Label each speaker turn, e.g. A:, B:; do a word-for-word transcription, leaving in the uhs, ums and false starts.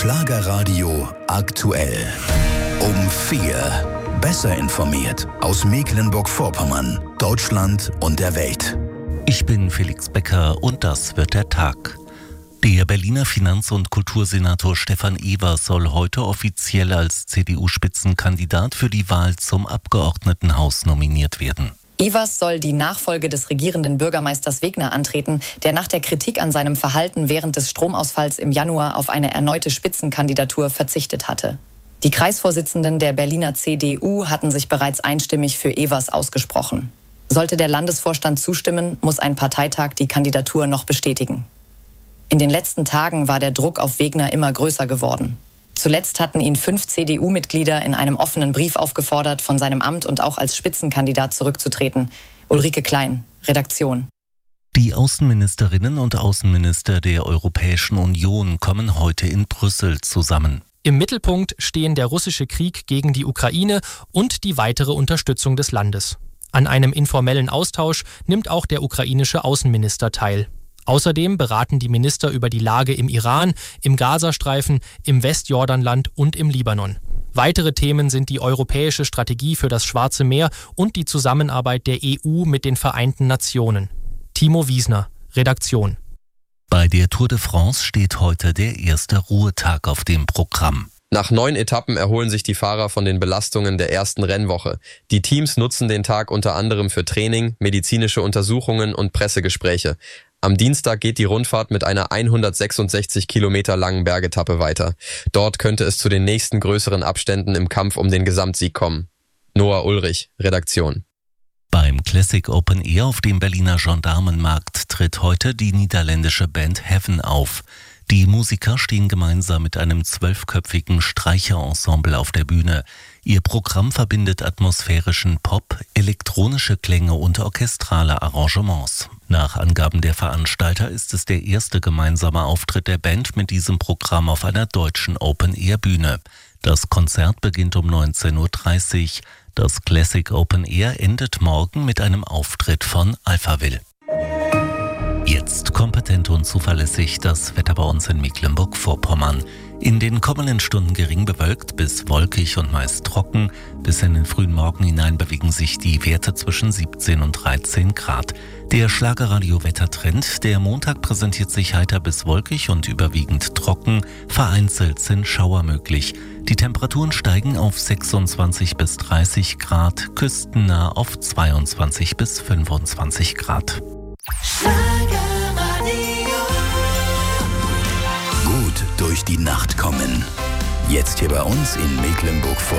A: Schlagerradio aktuell. Um vier. Besser informiert aus Mecklenburg-Vorpommern, Deutschland und der Welt.
B: Ich bin Felix Becker und das wird der Tag. Der Berliner Finanz- und Kultursenator Stefan Evers soll heute offiziell als C D U-Spitzenkandidat für die Wahl zum Abgeordnetenhaus nominiert werden.
C: Evers soll die Nachfolge des regierenden Bürgermeisters Wegner antreten, der nach der Kritik an seinem Verhalten während des Stromausfalls im Januar auf eine erneute Spitzenkandidatur verzichtet hatte. Die Kreisvorsitzenden der Berliner C D U hatten sich bereits einstimmig für Evers ausgesprochen. Sollte der Landesvorstand zustimmen, muss ein Parteitag die Kandidatur noch bestätigen. In den letzten Tagen war der Druck auf Wegner immer größer geworden. Zuletzt hatten ihn fünf C D U-Mitglieder in einem offenen Brief aufgefordert, von seinem Amt und auch als Spitzenkandidat zurückzutreten. Ulrike Klein, Redaktion.
B: Die Außenministerinnen und Außenminister der Europäischen Union kommen heute in Brüssel zusammen.
D: Im Mittelpunkt stehen der russische Krieg gegen die Ukraine und die weitere Unterstützung des Landes. An einem informellen Austausch nimmt auch der ukrainische Außenminister teil. Außerdem beraten die Minister über die Lage im Iran, im Gazastreifen, im Westjordanland und im Libanon. Weitere Themen sind die europäische Strategie für das Schwarze Meer und die Zusammenarbeit der E U mit den Vereinten Nationen. Timo Wiesner, Redaktion.
B: Bei der Tour de France steht heute der erste Ruhetag auf dem Programm.
E: Nach neun Etappen erholen sich die Fahrer von den Belastungen der ersten Rennwoche. Die Teams nutzen den Tag unter anderem für Training, medizinische Untersuchungen und Pressegespräche. Am Dienstag geht die Rundfahrt mit einer hundertsechsundsechzig Kilometer langen Bergetappe weiter. Dort könnte es zu den nächsten größeren Abständen im Kampf um den Gesamtsieg kommen. Noah Ulrich, Redaktion.
B: Beim Classic Open Air auf dem Berliner Gendarmenmarkt tritt heute die niederländische Band Heaven auf. Die Musiker stehen gemeinsam mit einem zwölfköpfigen Streicherensemble auf der Bühne. Ihr Programm verbindet atmosphärischen Pop, elektronische Klänge und orchestrale Arrangements. Nach Angaben der Veranstalter ist es der erste gemeinsame Auftritt der Band mit diesem Programm auf einer deutschen Open-Air-Bühne. Das Konzert beginnt um neunzehn Uhr dreißig. Das Classic Open Air endet morgen mit einem Auftritt von Alphaville. Jetzt kompetent und zuverlässig das Wetter bei uns in Mecklenburg-Vorpommern. In den kommenden Stunden gering bewölkt bis wolkig und meist trocken. Bis in den frühen Morgen hinein bewegen sich die Werte zwischen siebzehn und dreizehn Grad. Der Schlagerradio-Wettertrend. Der Montag präsentiert sich heiter bis wolkig und überwiegend trocken. Vereinzelt sind Schauer möglich. Die Temperaturen steigen auf sechsundzwanzig bis dreißig Grad, küstennah auf zweiundzwanzig bis fünfundzwanzig Grad.
A: Gut durch die Nacht kommen. Jetzt hier bei uns in Mecklenburg-Vorpommern.